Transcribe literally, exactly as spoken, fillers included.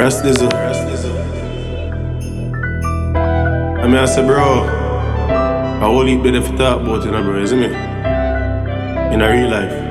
Rest is a. I mean, I say, bro, I will eat better for talk about it, you know, bro, isn't it? In a real life.